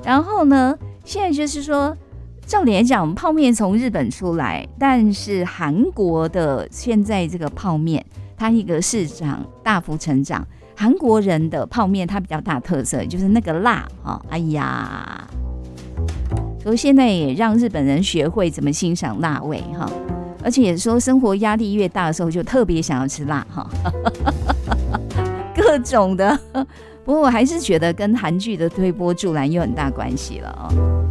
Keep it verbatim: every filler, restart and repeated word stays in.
然后呢，现在就是说，照理来讲，泡面从日本出来，但是韩国的现在这个泡面，它一个市场大幅成长。韩国人的泡面它比较大特色，就是那个辣哈、哦，哎呀，所以现在也让日本人学会怎么欣赏辣味哈。而且也说，生活压力越大的时候，就特别想要吃辣哈，各种的。不过我还是觉得跟韩剧的推波助澜有很大关系了哦。